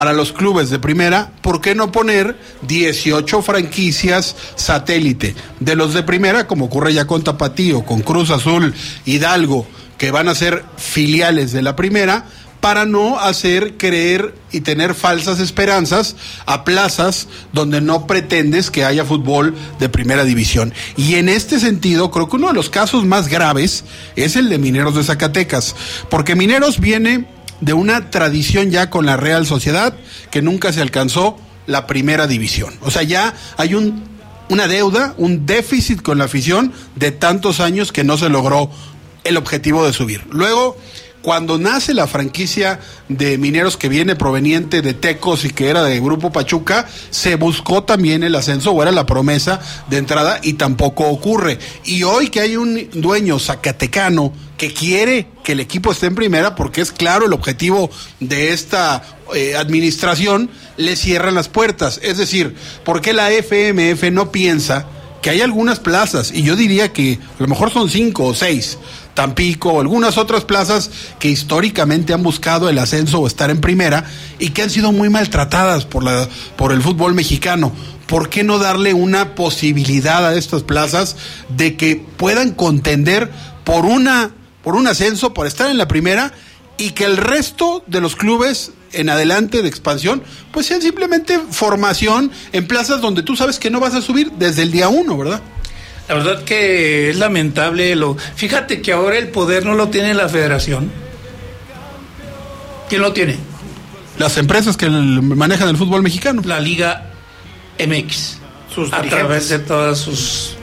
para los clubes de primera, ¿por qué no poner 18 franquicias satélite de los de primera, como ocurre ya con Tapatío, con Cruz Azul, Hidalgo, que van a ser filiales de la primera, para no hacer creer y tener falsas esperanzas a plazas donde no pretendes que haya fútbol de primera división? Y en este sentido, creo que uno de los casos más graves es el de Mineros de Zacatecas, porque Mineros viene de una tradición ya con la Real Sociedad que nunca se alcanzó la primera división. O sea, ya hay una deuda, un déficit con la afición de tantos años que no se logró el objetivo de subir. Luego, cuando nace la franquicia de Mineros, que viene proveniente de Tecos y que era de Grupo Pachuca, se buscó también el ascenso, o era la promesa de entrada, y tampoco ocurre. Y hoy que hay un dueño zacatecano que quiere que el equipo esté en primera, porque es claro el objetivo de esta administración, le cierran las puertas. Es decir, ¿por qué la FMF no piensa que hay algunas plazas, y yo diría que a lo mejor son 5 o 6, Tampico, algunas otras plazas que históricamente han buscado el ascenso o estar en primera y que han sido muy maltratadas por el fútbol mexicano? ¿Por qué no darle una posibilidad a estas plazas de que puedan contender por un ascenso, por estar en la primera, y que el resto de los clubes en adelante de expansión pues sean simplemente formación en plazas donde tú sabes que no vas a subir desde el día 1, ¿verdad? La verdad que es lamentable. Fíjate que ahora el poder no lo tiene la federación. ¿Quién lo tiene? Las empresas que manejan el fútbol mexicano. La Liga MX. A través de todas sus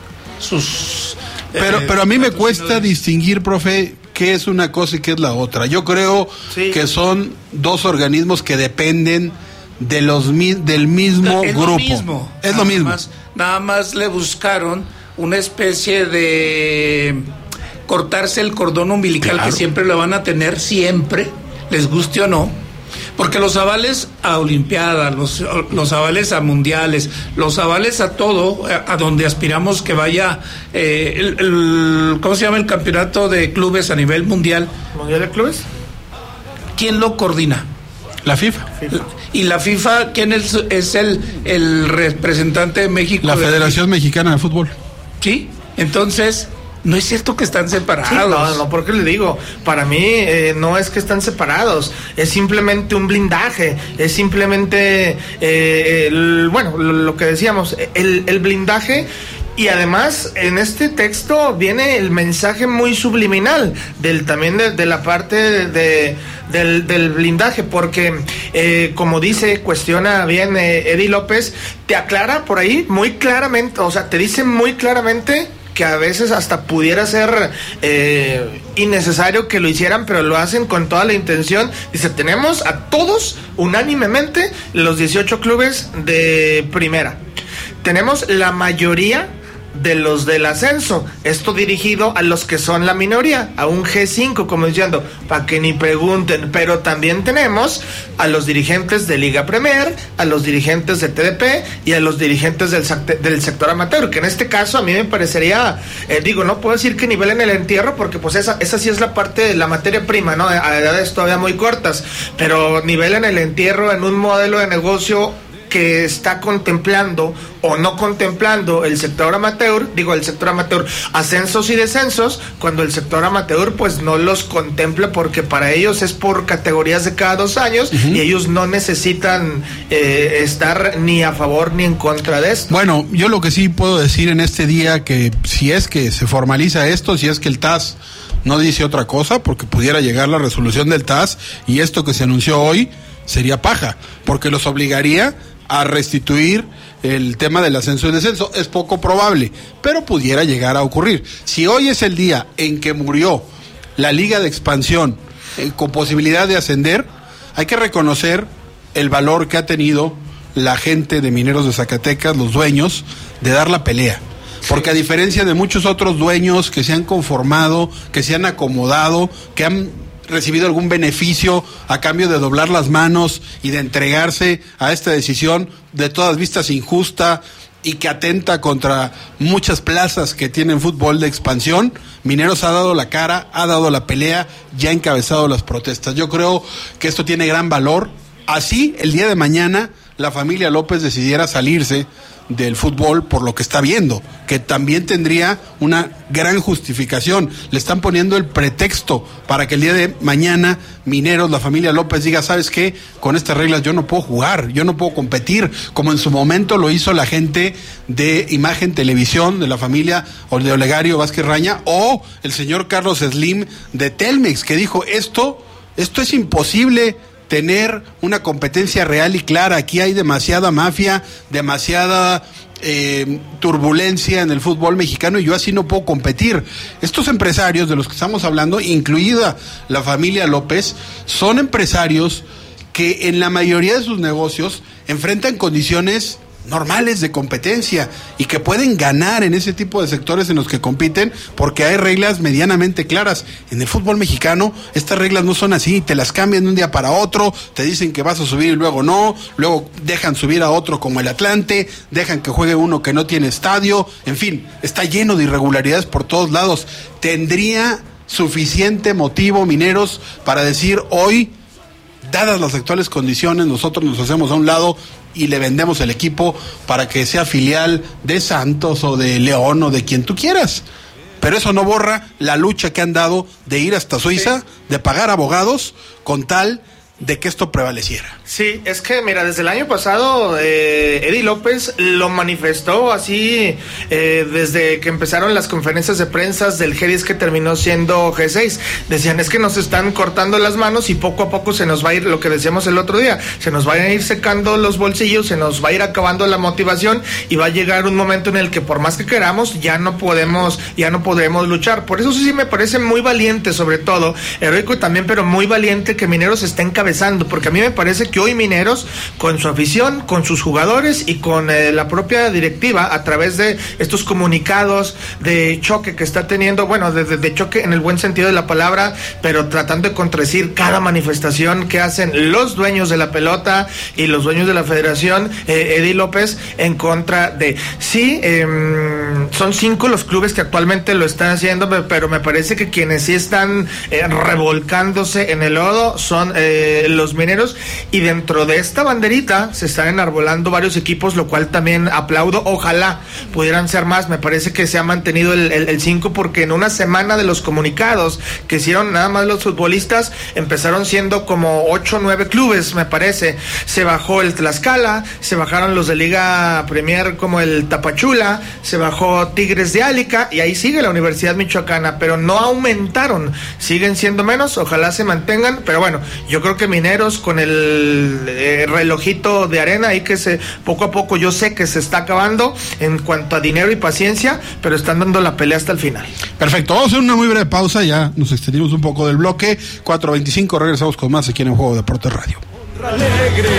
pero a mí me cuesta distinguir, profe, qué es una cosa y qué es la otra. Yo creo que son dos organismos que dependen de del mismo grupo. Es lo mismo. Nada más le buscaron una especie de cortarse el cordón umbilical, claro, que siempre lo van a tener, siempre, les guste o no, porque los avales a Olimpiadas, los avales a mundiales, los avales a todo, a donde aspiramos que vaya ¿cómo se llama el campeonato de clubes a nivel mundial? ¿Mundial de clubes? ¿Quién lo coordina? La FIFA. ¿Y la FIFA quién es el representante de México? La Federación Mexicana de Fútbol. Sí, entonces no es cierto que están separados. Sí, no, porque le digo, para mí no es que están separados, es simplemente un blindaje, es simplemente, lo que decíamos, el blindaje. Y además en este texto viene el mensaje muy subliminal también de la parte del blindaje, porque como cuestiona bien Eddie López, te aclara por ahí muy claramente, o sea, te dice muy claramente que a veces hasta pudiera ser innecesario que lo hicieran, pero lo hacen con toda la intención. Dice, tenemos a todos unánimemente los 18 clubes de primera. Tenemos la mayoría de los del ascenso, esto dirigido a los que son la minoría, a un G5, como diciendo, para que ni pregunten, pero también tenemos a los dirigentes de Liga Premier, a los dirigentes de TDP y a los dirigentes del sector amateur, que en este caso a mí me parecería, no puedo decir que nivelen el entierro, porque pues esa sí es la parte de la materia prima, ¿no? A edades todavía muy cortas, pero nivelen el entierro en un modelo de negocio que está contemplando o no contemplando el sector amateur, ascensos y descensos, cuando el sector amateur pues no los contempla, porque para ellos es por categorías de cada 2 años, y ellos no necesitan estar ni a favor ni en contra de esto. Bueno, yo lo que sí puedo decir en este día, que si es que se formaliza esto, si es que el TAS no dice otra cosa, porque pudiera llegar la resolución del TAS y esto que se anunció hoy sería paja, porque los obligaría a restituir el tema del ascenso y descenso. Es poco probable, pero pudiera llegar a ocurrir. Si hoy es el día en que murió la Liga de Expansión con posibilidad de ascender, hay que reconocer el valor que ha tenido la gente de Mineros de Zacatecas, los dueños, de dar la pelea. Porque a diferencia de muchos otros dueños que se han conformado, que se han acomodado, que han recibido algún beneficio a cambio de doblar las manos y de entregarse a esta decisión de todas vistas injusta y que atenta contra muchas plazas que tienen fútbol de expansión, Mineros ha dado la cara, ha dado la pelea, ya ha encabezado las protestas. Yo creo que esto tiene gran valor así el día de mañana la familia López decidiera salirse del fútbol por lo que está viendo, que también tendría una gran justificación. Le están poniendo el pretexto para que el día de mañana Mineros, la familia López diga, ¿sabes qué? Con estas reglas yo no puedo jugar, yo no puedo competir, como en su momento lo hizo la gente de Imagen Televisión, de la familia o de Olegario Vázquez Raña, o el señor Carlos Slim de Telmex, que dijo, esto es imposible tener una competencia real y clara. Aquí hay demasiada mafia, demasiada turbulencia en el fútbol mexicano y yo así no puedo competir. Estos empresarios de los que estamos hablando, incluida la familia López, son empresarios que en la mayoría de sus negocios enfrentan condiciones normales de competencia y que pueden ganar en ese tipo de sectores en los que compiten porque hay reglas medianamente claras. En el fútbol mexicano estas reglas no son así, te las cambian de un día para otro, te dicen que vas a subir y luego no, luego dejan subir a otro como el Atlante, dejan que juegue uno que no tiene estadio, en fin, está lleno de irregularidades por todos lados. Tendría suficiente motivo Mineros para decir hoy, dadas las actuales condiciones, nosotros nos hacemos a un lado y le vendemos el equipo para que sea filial de Santos o de León o de quien tú quieras. Pero eso no borra la lucha que han dado de ir hasta Suiza, de pagar abogados con tal de que esto prevaleciera. Sí, es que mira, desde el año pasado Eddie López lo manifestó así desde que empezaron las conferencias de prensa del G10 que terminó siendo G6. Decían, es que nos están cortando las manos y poco a poco se nos va a ir, lo que decíamos el otro día, se nos van a ir secando los bolsillos, se nos va a ir acabando la motivación y va a llegar un momento en el que por más que queramos ya no podemos luchar. Por eso sí me parece muy valiente, sobre todo heroico también, pero muy valiente que Mineros esté encabezando, porque a mí me parece que hoy Mineros, con su afición, con sus jugadores y con la propia directiva, a través de estos comunicados de choque que está teniendo, bueno, de choque en el buen sentido de la palabra, pero tratando de contradecir cada manifestación que hacen los dueños de la pelota y los dueños de la federación, Eddie López, en contra de... Sí, son 5 los clubes que actualmente lo están haciendo, pero me parece que quienes sí están revolcándose en el lodo son los Mineros, y dentro de esta banderita se están enarbolando varios equipos, lo cual también aplaudo. Ojalá pudieran ser más. Me parece que se ha mantenido el 5 porque en una semana de los comunicados que hicieron nada más los futbolistas empezaron siendo como 8 o 9 clubes, me parece. Se bajó el Tlaxcala, se bajaron los de Liga Premier como el Tapachula, se bajó Tigres de Álica y ahí sigue la Universidad Michoacana, pero no aumentaron, siguen siendo menos. Ojalá se mantengan, pero bueno, yo creo que Mineros con el relojito de arena ahí que poco a poco yo sé que se está acabando en cuanto a dinero y paciencia, pero están dando la pelea hasta el final. Perfecto, vamos a hacer una muy breve pausa, ya nos extendimos un poco del bloque. 4:25, regresamos con más aquí en el Juego Deportes Radio.